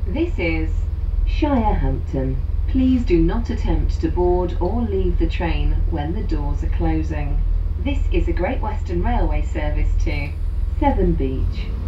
This is Shirehampton. Please do not attempt to board or leave the train when the doors are closing. This is a Great Western Railway service to Severn Beach,